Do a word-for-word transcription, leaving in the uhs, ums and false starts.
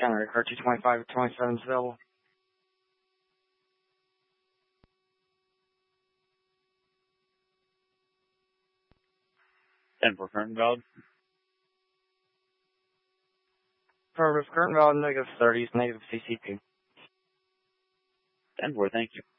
January car two twenty-five twenty-seven is available. ten four current valid. Affirmative, current valid, negative thirties, negative C C P. ten four, thank you.